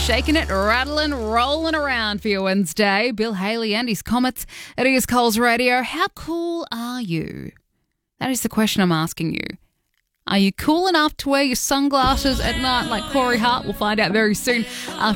shaking it, rattling, rolling around for your Wednesday. Bill Haley and his Comets at East Coles Radio. How cool are you? That is the question I'm asking you. Are you cool enough to wear your sunglasses at night like Corey Hart? We'll find out very soon after